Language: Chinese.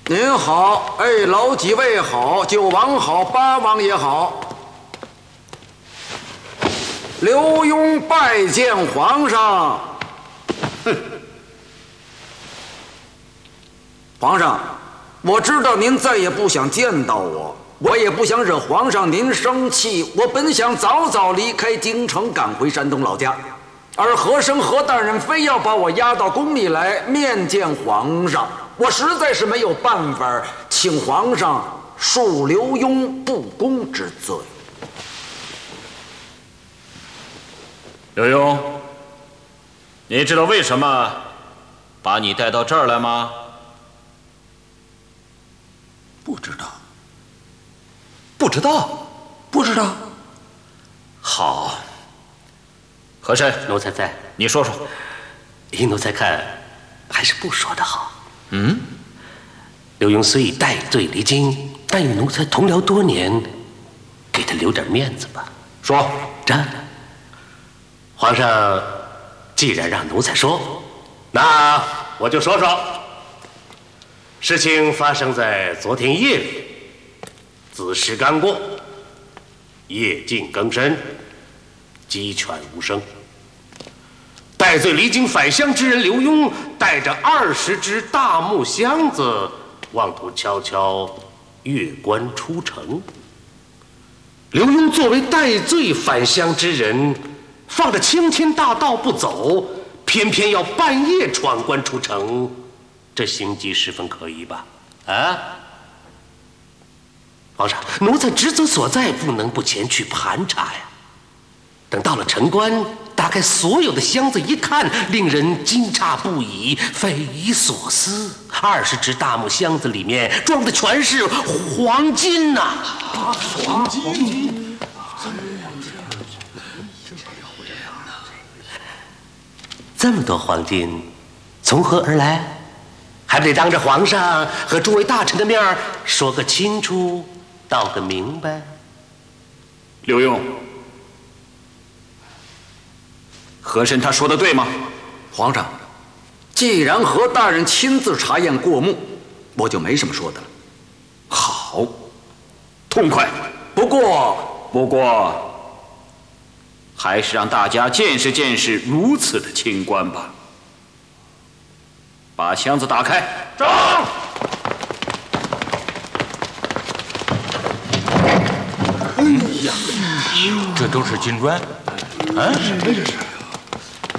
您好，哎，老几位好，九王好，八王也好。刘墉拜见皇上。哼，皇上，我知道您再也不想见到我，我也不想惹皇上您生气。我本想早早离开京城，赶回山东老家，而和珅何大人非要把我押到宫里来面见皇上。我实在是没有办法，请皇上恕刘墉不公之罪。 刘墉，你知道为什么把你带到这儿来吗？ 不知道。 不知道？ 不知道。 好，和珅， 奴才在。 你说说。 依奴才看，还是不说的好。刘墉虽戴罪离京，但与奴才同僚多年，给他留点面子吧。 说。 这，皇上既然让奴才说，那我就说说。事情发生在昨天夜里，子时刚过，夜静更深，鸡犬无声。戴罪离京返乡之人刘墉带着20只大木箱子，妄图悄悄越关出城。刘墉作为戴罪返乡之人，放着青天大道不走，偏偏要半夜闯关出城，这行迹十分可疑吧？啊！皇上，奴才职责所在，不能不前去盘查呀。等到了城关，打开所有的箱子一看，令人惊诧不已，匪夷所思。20只大木箱子里面装的全是黄金呐！黄金！这么多黄金，从何而来？还不得当着皇上和诸位大臣的面说个清楚，道个明白。 刘墉，和珅他说的对吗？ 皇上，既然何大人亲自查验过目，我就没什么说的了。 好，痛快。 不过， 还是让大家见识见识如此的清官吧。把箱子打开。 走。 哎呀，这都是金砖，啊？